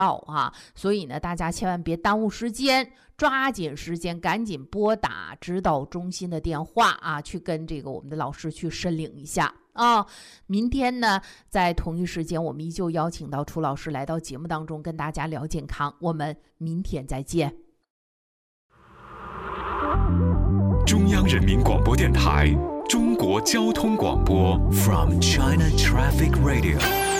啊，所以呢，大家千万别耽误时间，抓紧时间，赶紧拨打指导中心的电话啊，去跟这个我们的老师去申领一下啊。明天呢，在同一时间，我们依旧邀请到楚老师来到节目当中，跟大家聊健康。我们明天再见。 中央人民广播电台中国交通广播 From China Traffic Radio。